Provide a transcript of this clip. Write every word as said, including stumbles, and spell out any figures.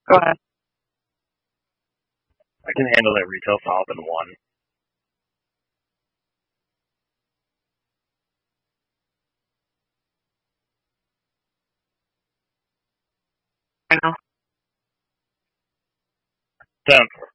Go ahead. I can handle that retail fob in one. I know. Ten.